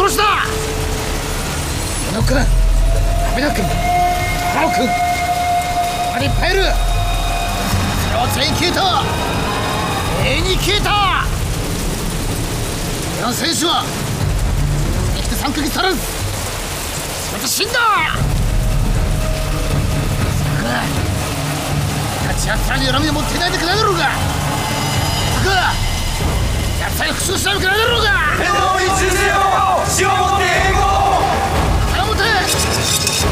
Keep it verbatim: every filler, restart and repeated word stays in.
殺しだ。矢野君、亀田君、太郎君、他にいっぱいいる。それは全員消えた。永遠に消えた。矢野選手は生きてさんかげつ足らず全て死んだ。立ち奴らに恨みを持っていないでくれだろうが。たく奴らに復讐しないでくれだろうが。 天皇に忠誠を死をもって